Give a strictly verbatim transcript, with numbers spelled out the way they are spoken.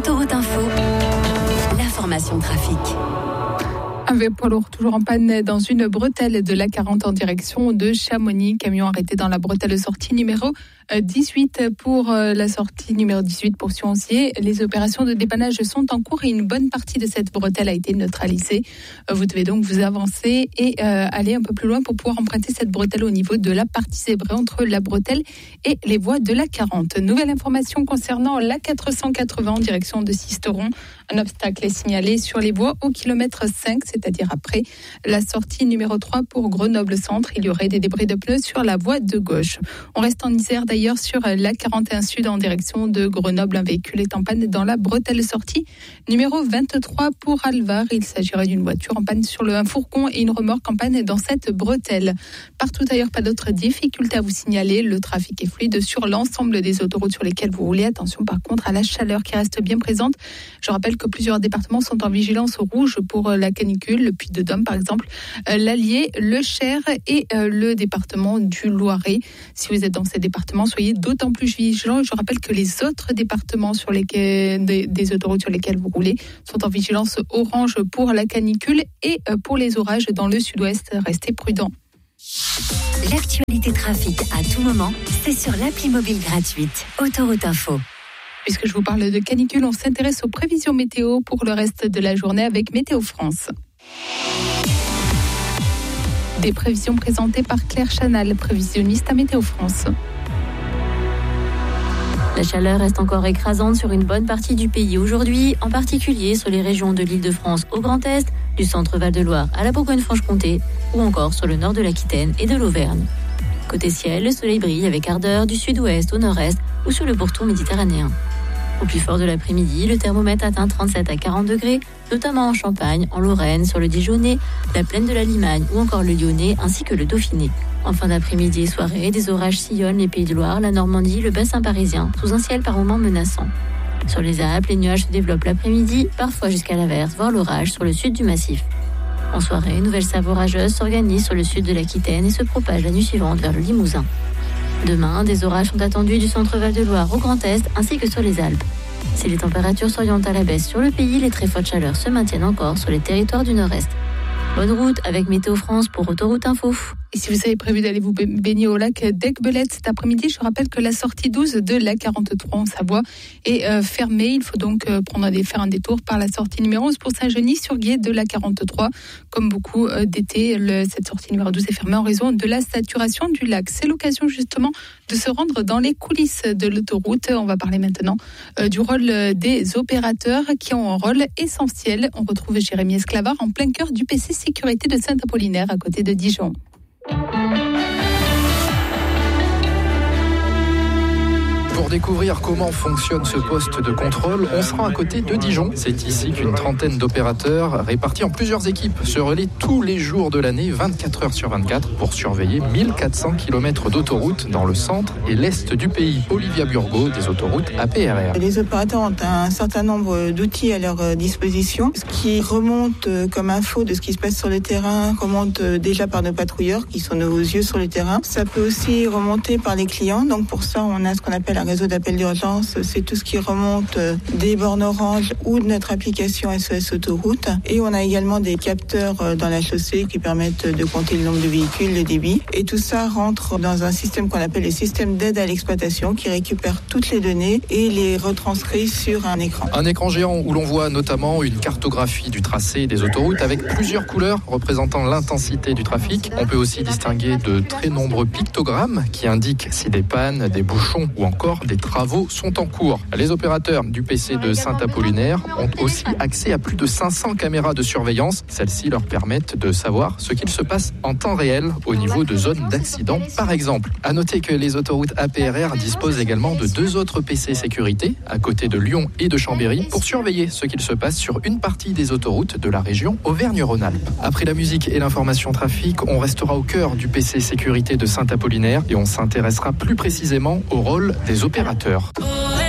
Autoroute Info, l'information trafic. Un poids lourd toujours en panne dans une bretelle de l'A quarante en direction de Chamonix. Camion arrêté dans la bretelle sortie numéro dix-huit pour la sortie numéro dix-huit pour Sionzier. Les opérations de dépannage sont en cours et une bonne partie de cette bretelle a été neutralisée. Vous devez donc vous avancer et euh, aller un peu plus loin pour pouvoir emprunter cette bretelle au niveau de la partie zébrée entre la bretelle et les voies de l'A quarante. Nouvelle information concernant l'A quatre cent quatre-vingts en direction de Sisteron. Un obstacle est signalé sur les voies au kilomètre cinq, c'est-à-dire après la sortie numéro trois pour Grenoble-Centre. Il y aurait des débris de pneus sur la voie de gauche. On reste en Isère d'ailleurs sur l'A quarante et un Sud en direction de Grenoble. Un véhicule est en panne dans la bretelle sortie numéro vingt-trois pour Alvar. Il s'agirait d'une voiture en panne sur le un fourgon et une remorque en panne dans cette bretelle. Partout ailleurs, pas d'autres difficultés à vous signaler. Le trafic est fluide sur l'ensemble des autoroutes sur lesquelles vous roulez. Attention par contre à la chaleur qui reste bien présente. Je rappelle que plusieurs départements sont en vigilance rouge pour la canicule, le Puy-de-Dôme par exemple, l'Allier, le Cher et le département du Loiret. Si vous êtes dans ces départements, soyez d'autant plus vigilants. Je rappelle que les autres départements sur lesquels, des, des autoroutes sur lesquelles vous roulez sont en vigilance orange pour la canicule et pour les orages dans le sud-ouest. Restez prudents. L'actualité trafic à tout moment, c'est sur l'appli mobile gratuite Autoroute Info. Puisque je vous parle de canicule, on s'intéresse aux prévisions météo pour le reste de la journée avec Météo France. Des prévisions présentées par Claire Chanal, prévisionniste à Météo France. La chaleur reste encore écrasante sur une bonne partie du pays aujourd'hui, en particulier sur les régions de l'Île-de-France au Grand Est, du centre Val-de-Loire à la Bourgogne-Franche-Comté ou encore sur le nord de l'Aquitaine et de l'Auvergne. Côté ciel, le soleil brille avec ardeur du sud-ouest au nord-est ou sur le pourtour méditerranéen. Au plus fort de l'après-midi, le thermomètre atteint trente-sept à quarante degrés, notamment en Champagne, en Lorraine, sur le Dijonnais, la plaine de la Limagne ou encore le Lyonnais ainsi que le Dauphiné. En fin d'après-midi et soirée, des orages sillonnent les Pays de Loire, la Normandie, le bassin parisien, sous un ciel par moments menaçant. Sur les Alpes, les nuages se développent l'après-midi, parfois jusqu'à l'averse, voire l'orage sur le sud du massif. En soirée, une nouvelle salve orageuse s'organise sur le sud de l'Aquitaine et se propage la nuit suivante vers le Limousin. Demain, des orages sont attendus du centre Val-de-Loire au Grand Est ainsi que sur les Alpes. Si les températures s'orientent à la baisse sur le pays, les très fortes chaleurs se maintiennent encore sur les territoires du Nord-Est. Bonne route avec Météo France pour Autoroute Info. Et si vous avez prévu d'aller vous baigner au lac d'Aiguebelette cet après-midi, je rappelle que la sortie douze de l'A quarante-trois en Savoie est euh, fermée. Il faut donc euh, prendre des, faire un détour par la sortie numéro onze pour Saint-Genis-sur-Guiers de l'A quarante-trois. Comme beaucoup euh, d'été, le, cette sortie numéro douze est fermée en raison de la saturation du lac. C'est l'occasion justement de se rendre dans les coulisses de l'autoroute. On va parler maintenant euh, du rôle des opérateurs qui ont un rôle essentiel. On retrouve Jérémy Esclavard en plein cœur du P C Sécurité de Saint-Apollinaire à côté de Dijon. Pour découvrir comment fonctionne ce poste de contrôle, on se rend à côté de Dijon. C'est ici qu'une trentaine d'opérateurs répartis en plusieurs équipes se relaient tous les jours de l'année, vingt-quatre heures sur vingt-quatre, pour surveiller mille quatre cents kilomètres d'autoroutes dans le centre et l'est du pays. Olivia Burgot, des autoroutes A P R R. Les opérateurs ont un certain nombre d'outils à leur disposition. Ce qui remonte comme info de ce qui se passe sur le terrain remonte déjà par nos patrouilleurs qui sont nos yeux sur le terrain. Ça peut aussi remonter par les clients. Donc pour ça, on a ce qu'on appelle un réseau d'appel d'urgence, c'est tout ce qui remonte des bornes orange ou de notre application S O S Autoroute. Et on a également des capteurs dans la chaussée qui permettent de compter le nombre de véhicules, le débit. Et tout ça rentre dans un système qu'on appelle le système d'aide à l'exploitation qui récupère toutes les données et les retranscrit sur un écran. Un écran géant où l'on voit notamment une cartographie du tracé des autoroutes avec plusieurs couleurs représentant l'intensité du trafic. On peut aussi distinguer de très nombreux pictogrammes qui indiquent si des pannes, des bouchons ou encore des travaux sont en cours. Les opérateurs du P C de Saint-Apollinaire ont aussi accès à plus de cinq cents caméras de surveillance. Celles-ci leur permettent de savoir ce qu'il se passe en temps réel au niveau de zones d'accident, par exemple. À noter que les autoroutes A P R R disposent également de deux autres P C sécurité, à côté de Lyon et de Chambéry, pour surveiller ce qu'il se passe sur une partie des autoroutes de la région Auvergne-Rhône-Alpes. Après la musique et l'information trafic, on restera au cœur du P C sécurité de Saint-Apollinaire et on s'intéressera plus précisément au rôle des opérateurs.